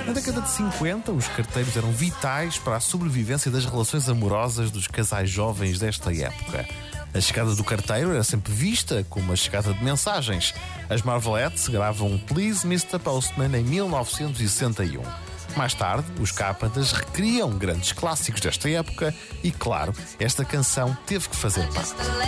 Na década de 50, os carteiros eram vitais para a sobrevivência das relações amorosas dos casais jovens desta época. A chegada do carteiro era sempre vista como a chegada de mensagens. As Marvelettes gravam Please Mr. Postman em 1961. Mais tarde, os Carpenters recriam grandes clássicos desta época e, claro, esta canção teve que fazer parte.